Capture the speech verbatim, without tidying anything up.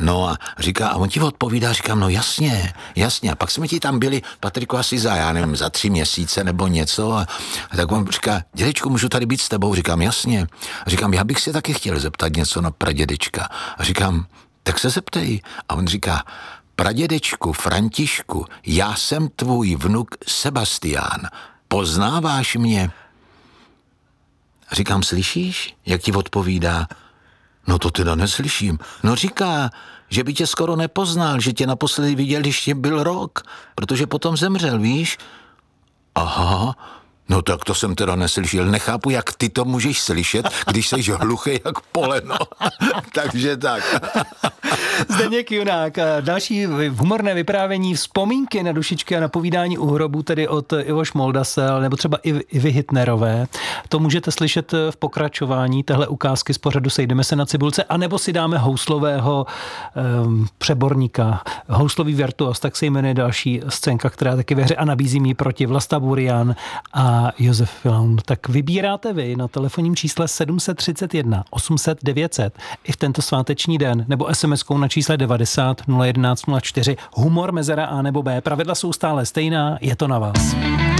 No a říká, a on ti odpovídá, říkám, no jasně, jasně. A pak jsme ti tam byli, Patriku, asi za, já nevím, za tři měsíce nebo něco. A, a tak on říká, dědečku, můžu tady být s tebou? Říkám, jasně. A říkám, já bych si taky chtěl zeptat něco na pradědečka. A říkám, tak se zeptej. A on říká, pradědečku Františku, já jsem tvůj vnuk Sebastián. Poznáváš mě? A říkám, slyšíš, jak ti odpovídá? No to teda neslyším. No říká, že by tě skoro nepoznal, že tě naposledy viděl, když tě byl rok, protože potom zemřel, víš? Aha, no tak to jsem teda neslyšel. Nechápu, jak ty to můžeš slyšet, když jsi hluchý jak poleno. Takže tak. Zdeněk Junák, další humorné vyprávění, vzpomínky na dušičky a na povídání u hrobu, tedy od Ivo Šmoldase, nebo třeba Ivy Hitnerové. To můžete slyšet v pokračování téhle ukázky z pořadu Sejdeme se na Cibulce, anebo si dáme houslového um, přeborníka, houslový virtuos, tak se jmenuje další scénka, která taky ve hře a nabízí mi proti Vlasta Burian a Josef Filaun. Tak vybíráte vy na telefonním čísle sedm set třicet jedna osm set devět set i v tento sváteční den, nebo es em eskou na čísle devadesát nula jedenáct nula čtyři. Humor, mezera A nebo B. Pravidla jsou stále stejná, je to na vás.